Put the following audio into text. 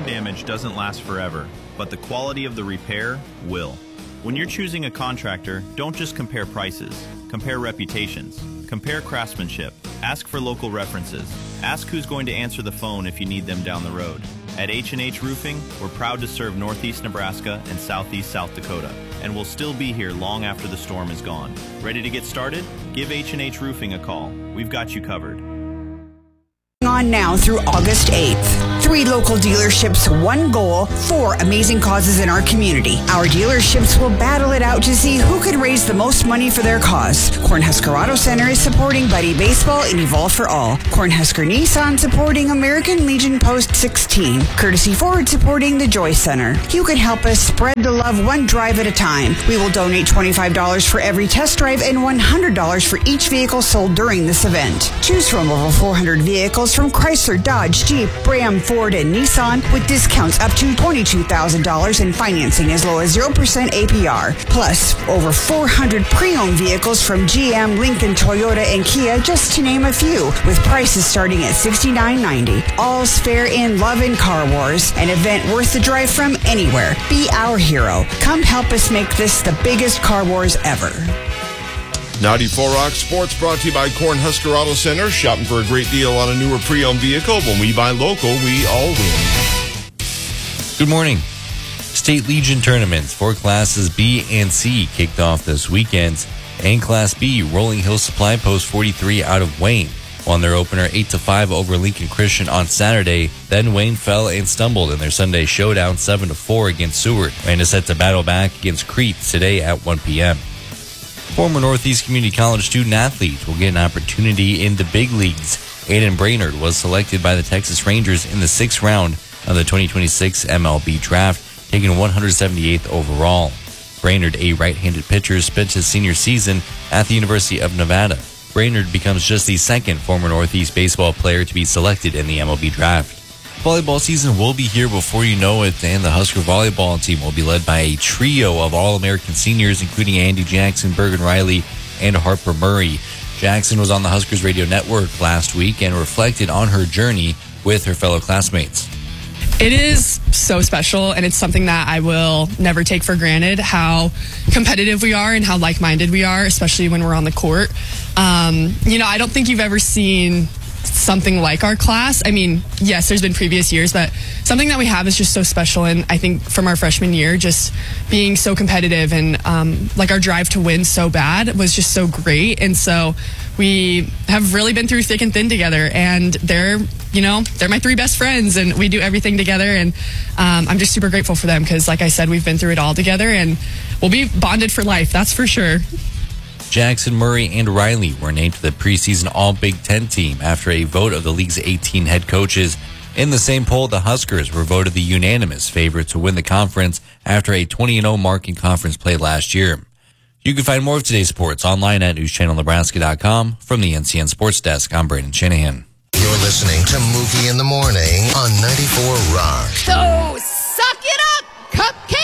Storm damage doesn't last forever, but the quality of the repair will. When you're choosing a contractor, don't just compare prices. Compare reputations. Compare craftsmanship. Ask for local references. Ask who's going to answer the phone if you need them down the road. At H&H Roofing, we're proud to serve Northeast Nebraska and Southeast South Dakota, and we'll still be here long after the storm is gone. Ready to get started? Give H&H Roofing a call. We've got you covered. On now through August 8th. 3 local dealerships, 1 goal, 4 amazing causes in our community. Our dealerships will battle it out to see who could raise the most money for their cause. Cornhusker Auto Center is supporting Buddy Baseball and Evolve for All. Cornhusker Nissan supporting American Legion Post 16. Courtesy Ford supporting the Joy Center. You can help us spread the love one drive at a time. We will donate $25 for every test drive and $100 for each vehicle sold during this event. Choose from over 400 vehicles from Chrysler, Dodge, Jeep, Ram, Ford, and Nissan with discounts up to $22,000 and financing as low as 0% APR. Plus, over 400 pre-owned vehicles from GM, Lincoln, Toyota, and Kia, just to name a few, with prices starting at $69.90. All's fair in Love and Car Wars, an event worth the drive from anywhere. Be our hero. Come help us make this the biggest car wars ever. 94 Rock Sports brought to you by Cornhusker Auto Center. Shopping for a great deal on a newer pre-owned vehicle. When we buy local, we all win. Good morning. State Legion tournaments for Classes B and C kicked off this weekend. In Class B, Rolling Hill Supply Post 43 out of Wayne won their opener 8-5 over Lincoln Christian on Saturday. Then Wayne fell and stumbled in their Sunday showdown 7-4 against Seward and is set to battle back against Crete today at 1 p.m. Former Northeast Community College student athletes will get an opportunity in the big leagues. Aiden Brainerd was selected by the Texas Rangers in the 6th round of the 2026 MLB draft, taken 178th overall. Brainerd, a right-handed pitcher, spent his senior season at the University of Nevada. Brainerd becomes just the 2nd former Northeast baseball player to be selected in the MLB draft. Volleyball season will be here before you know it, and the Husker volleyball team will be led by a trio of All-American seniors, including Andy Jackson, Bergen Riley, and Harper Murray. Jackson was on the Huskers radio network last week and reflected on her journey with her fellow classmates. It is so special, and it's something that I will never take for granted, how competitive we are and how like-minded we are, especially when we're on the court. I don't think you've ever seen something like our class. I mean, yes, there's been previous years, but something that we have is just so special. And I think from our freshman year, just being so competitive and our drive to win so bad was just so great. And so we have really been through thick and thin together, and they're my 3 best friends, and we do everything together. And I'm just super grateful for them because, like I said, we've been through it all together, and we'll be bonded for life. That's for sure. Jackson, Murray, and Riley were named to the preseason All-Big Ten team after a vote of the league's 18 head coaches. In the same poll, the Huskers were voted the unanimous favorite to win the conference after a 20-0 mark in conference play last year. You can find more of today's sports online at newschannelnebraska.com. From the NCN Sports Desk, I'm Brandon Shanahan. You're listening to Mookie in the Morning on 94 Rock. So suck it up, Cupcake!